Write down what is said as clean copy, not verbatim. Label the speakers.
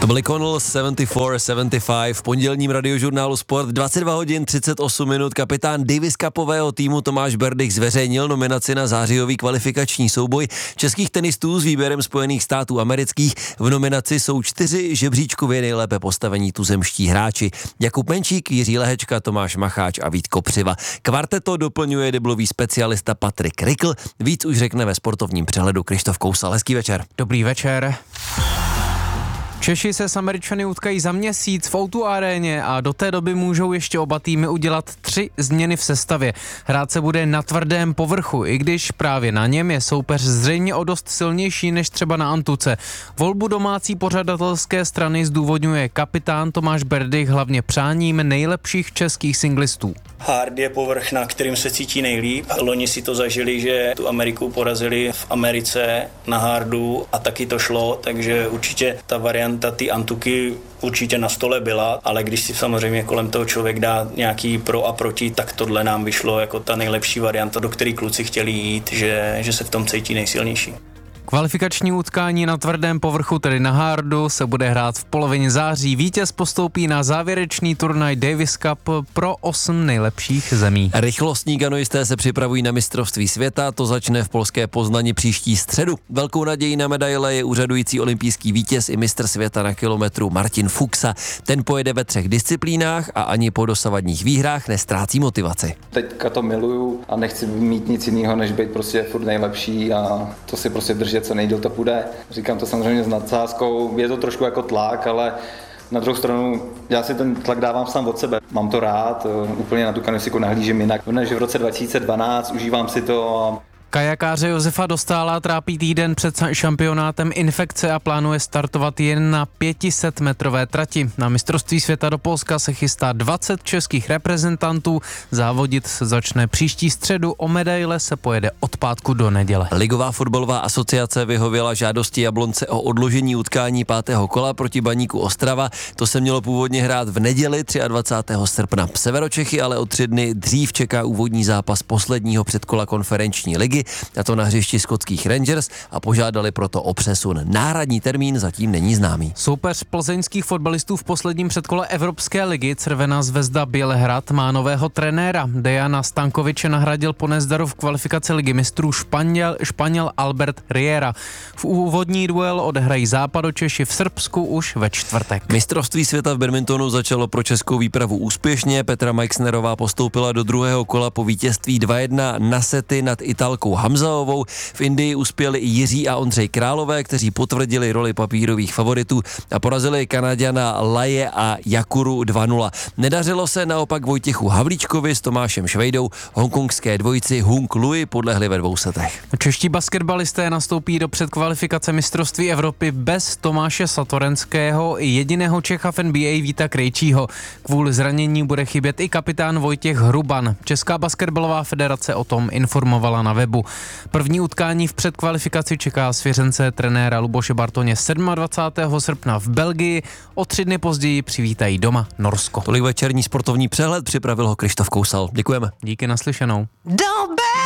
Speaker 1: byli Connell 74-75 v pondělním radiožurnálu Sport. 22 hodin 38 minut. Kapitán Davis Cupového týmu Tomáš Berdych zveřejnil nominaci na zářijový kvalifikační souboj českých tenistů s výběrem Spojených států amerických. V nominaci jsou 4 žebříčkově nejlépe postavení tuzemští hráči. Jakub Menčík, Jiří Lehečka, Tomáš Macháč a Vít Kopřiva. Kvarteto doplňuje deblový specialista Patrik Rikl. Víc už řekne ve sportovním přehledu Krištof Kousal. Hezký večer.
Speaker 2: Dobrý večer. Češi se s Američany utkají za měsíc v O2 aréně a do té doby můžou ještě oba týmy udělat 3 změny v sestavě. Hrát se bude na tvrdém povrchu, i když právě na něm je soupeř zřejmě o dost silnější než třeba na antuce. Volbu domácí pořadatelské strany zdůvodňuje kapitán Tomáš Berdych hlavně přáním nejlepších českých singlistů.
Speaker 3: Hard je povrch, na kterým se cítí nejlíp. Loni si to zažili, že tu Ameriku porazili v Americe na hardu a taky to šlo, takže určitě ta varianta ty antuky určitě na stole byla, ale když si samozřejmě kolem toho člověk dá nějaký pro a proti, tak tohle nám vyšlo jako ta nejlepší varianta, do které kluci chtěli jít, že se v tom cítí nejsilnější.
Speaker 2: Kvalifikační utkání na tvrdém povrchu, tedy na hardu, se bude hrát v polovině září. Vítěz postoupí na závěrečný turnaj Davis Cup pro 8 nejlepších zemí.
Speaker 1: Rychlostní kanoisté se připravují na mistrovství světa, to začne v polské Poznani příští středu. Velkou nadějí na medaile je úřadující olympijský vítěz i mistr světa na kilometru Martin Fuchsa. Ten pojede ve 3 disciplínách a ani po dosavadních výhrách nestrácí motivaci.
Speaker 4: Teďka to miluju a nechci mít nic jiného, než být prostě furt nejlepší a to si prostě držet co nejdýl to půjde. Říkám to samozřejmě s nadsázkou, je to trošku jako tlak, ale na druhou stranu já si ten tlak dávám sám od sebe. Mám to rád, úplně na tu kanoistiku nahlížím jinak, než v roce 2012, užívám si to a
Speaker 2: Kajakáře Josefa Dostála trápí týden před šampionátem infekce a plánuje startovat jen na 500-metrové trati. Na mistrovství světa do Polska se chystá 20 českých reprezentantů. Závodit se začne příští středu, o medaile se pojede od pátku do neděle.
Speaker 1: Ligová fotbalová asociace vyhověla žádosti Jablonce o odložení utkání 5. kola proti Baníku Ostrava. To se mělo původně hrát v neděli 23. srpna. Severočechy ale o 3 dny dřív čeká úvodní zápas posledního předkola konferenční ligy, a to na hřišti skotských Rangers, a požádali proto o přesun. Náhradní termín zatím není známý.
Speaker 2: Soupeř plzeňských fotbalistů v posledním předkole Evropské ligy Crvená zvezda Bělehrad má nového trenéra. Dejana Stankoviče nahradil po nezdaru v kvalifikaci ligy mistrů Španěl Albert Riera. V úvodní duel odehrají Západočeši v Srbsku už ve čtvrtek.
Speaker 1: Mistrovství světa v badmintonu začalo pro českou výpravu úspěšně. Petra Majksnerová postoupila do druhého kola po vítězství 2-1 na sety nad Italkou Hamzaovou. V Indii uspěli i Jiří a Ondřej Králové, kteří potvrdili roli papírových favoritů a porazili Kanaďana Laje a Jakuru 2-0. Nedařilo se naopak Vojtěchu Havlíčkovi s Tomášem Švejdou. Hongkongské dvojici Hung Lui podlehli ve 2 setech.
Speaker 2: Čeští basketbalisté nastoupí do předkvalifikace mistrovství Evropy bez Tomáše Satorenského i jediného Čecha v NBA Víta Krejčího. Kvůli zranění bude chybět i kapitán Vojtěch Hruban. Česká basketbalová federace o tom informovala na webu. První utkání v předkvalifikaci čeká svěřence trenéra Luboše Bartoně 27. srpna v Belgii. O 3 dny později přivítají doma Norsko.
Speaker 1: Tolik večerní sportovní přehled, připravil ho Krištof Kousal. Děkujeme.
Speaker 2: Díky, naslyšenou.